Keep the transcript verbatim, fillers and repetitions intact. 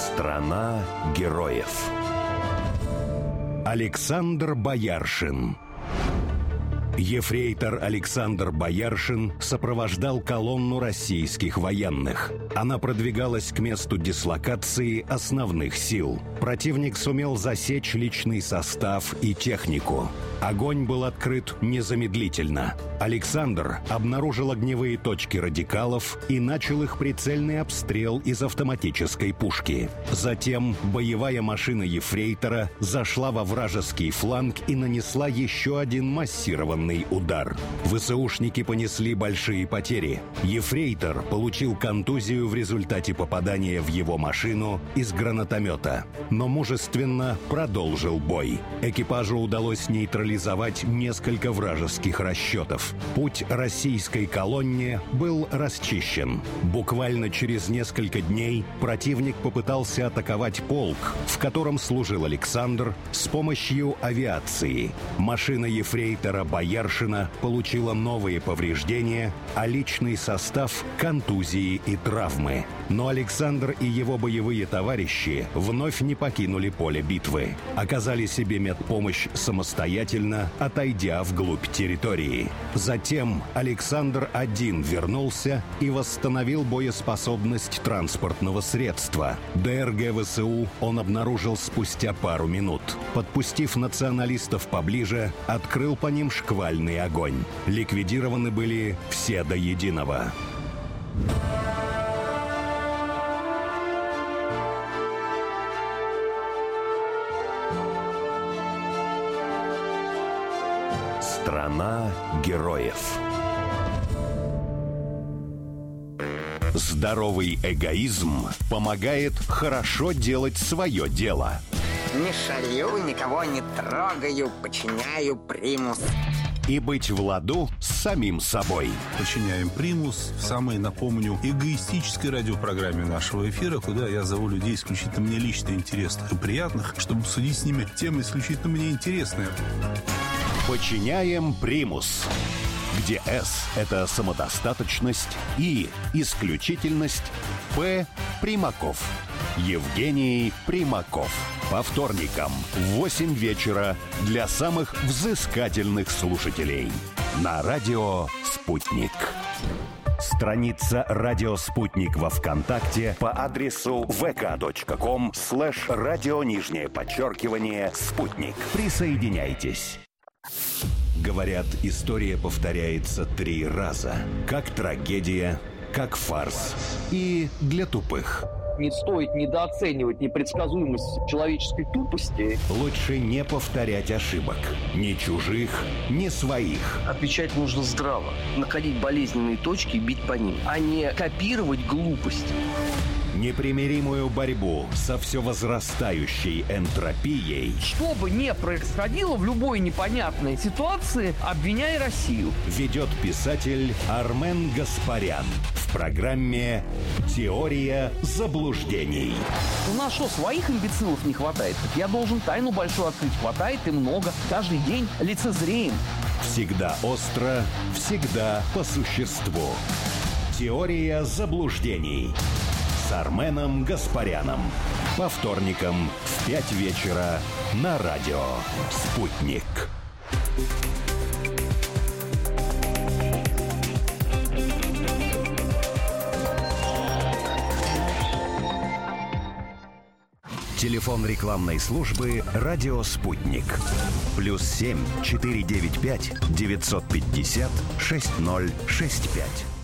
Страна героев. Александр Бояршин. Ефрейтор Александр Бояршин сопровождал колонну российских военных. Она продвигалась к месту дислокации основных сил. Противник сумел засечь личный состав и технику. Огонь был открыт незамедлительно. Александр обнаружил огневые точки радикалов и начал их прицельный обстрел из автоматической пушки. Затем боевая машина ефрейтора зашла во вражеский фланг и нанесла еще один массированный удар. ВСУшники понесли большие потери. Ефрейтор получил контузию в результате попадания в его машину из гранатомета, но мужественно продолжил бой. Экипажу удалось нейтрализовать несколько вражеских расчетов. Путь российской колонне был расчищен. Буквально через несколько дней противник попытался атаковать полк, в котором служил Александр, с помощью авиации. Машина ефрейтора Бояршина получила новые повреждения, а личный состав – контузии и травмы. Но Александр и его боевые товарищи вновь не покинули поле битвы. Оказали себе медпомощь самостоятельно, отойдя вглубь территории. Затем Александр один вернулся и восстановил боеспособность транспортного средства. ДРГ ВСУ он обнаружил спустя пару минут. Подпустив националистов поближе, открыл по ним шквальный огонь. Ликвидированы были все до единого. Страна героев. Здоровый эгоизм помогает хорошо делать свое дело. Не шалю, никого не трогаю, подчиняю примус. И быть в ладу с самим собой. Подчиняем примус в самой, напомню, эгоистической радиопрограмме нашего эфира, куда я зову людей исключительно мне лично интересных и приятных, чтобы обсудить с ними темы исключительно мне интересные. Подчиняем примус, где S – это самодостаточность, И – исключительность, П – Примаков. Евгений Примаков. По вторникам в восемь вечера для самых взыскательных слушателей. На радио «Спутник». Страница «Радио Спутник» во ВКонтакте по адресу vk.com слэш радио нижнее подчеркивание «Спутник». Присоединяйтесь. Говорят, история повторяется три раза. Как трагедия, как фарс и для тупых. Не стоит недооценивать непредсказуемость человеческой тупости. Лучше не повторять ошибок. Ни чужих, ни своих. Отвечать нужно здраво. Находить болезненные точки и бить по ним, а не копировать глупости. Непримиримую борьбу со все возрастающей энтропией. Что бы ни происходило в любой непонятной ситуации, обвиняй Россию. Ведет писатель Армен Гаспарян в программе «Теория заблуждений». У нас что, своих имбецилов не хватает? Так я должен тайну большую открыть. Хватает и много. Каждый день лицезреем. Всегда остро, всегда по существу. «Теория заблуждений» с Арменом Гаспаряном. По вторникам в пять вечера на радио «Спутник». Телефон рекламной службы «Радио Спутник». Плюс семь четыре девять пять девятьсот пятьдесят шесть ноль шесть пять.